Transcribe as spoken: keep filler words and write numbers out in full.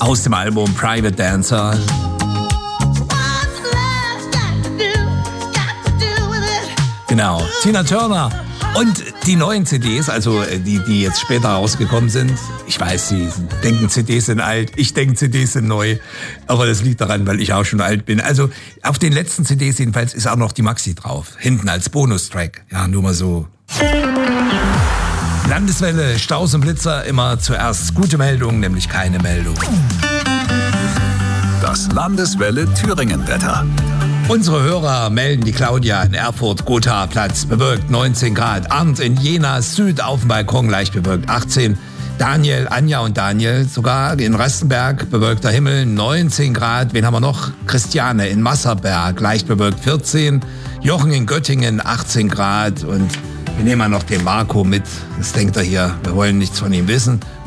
aus dem Album Private Dancer. Genau, Tina Turner. Und die neuen C Ds, also die, die jetzt später rausgekommen sind, ich weiß, Sie denken C Ds sind alt, ich denke C Ds sind neu, aber das liegt daran, weil ich auch schon alt bin. Also auf den letzten C Ds jedenfalls ist auch noch die Maxi drauf, hinten als Bonustrack. Ja, nur mal so. Landeswelle, Staus und Blitzer, immer zuerst gute Meldung, nämlich keine Meldung. Das Landeswelle Thüringen-Wetter. Unsere Hörer melden, die Claudia in Erfurt, Gotha-Platz, bewölkt neunzehn Grad. Arndt in Jena, Süd auf dem Balkon, leicht bewölkt achtzehn. Daniel, Anja und Daniel sogar in Rastenberg, bewölkter Himmel, neunzehn Grad. Wen haben wir noch? Christiane in Masserberg, leicht bewölkt vierzehn. Jochen in Göttingen, achtzehn Grad. Und wir nehmen mal noch den Marco mit. Das denkt er hier, wir wollen nichts von ihm wissen.